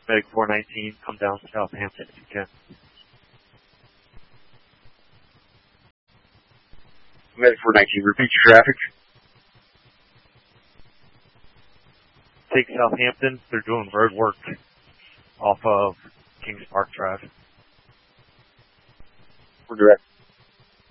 Medic 419, come down Southampton if you can. Medic 419, repeat your traffic. Take Southampton, they're doing road work off of Kings Park Drive. We're direct.